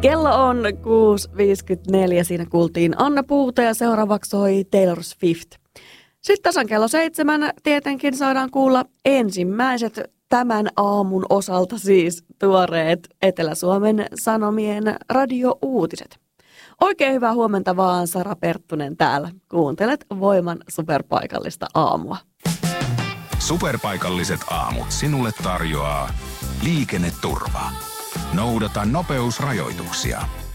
Kello on 6.54. Siinä kuultiin Anna Puuta ja seuraavaksi soi Taylor Swift. Sitten tasan kello 7 tietenkin saadaan kuulla ensimmäiset tämän aamun osalta siis tuoreet Etelä-Suomen Sanomien radiouutiset. Oikein hyvää huomenta vaan, Sara Perttunen täällä. Kuuntelet Voiman superpaikallista aamua. Superpaikalliset aamut sinulle tarjoaa Liikenneturva. Noudata nopeusrajoituksia.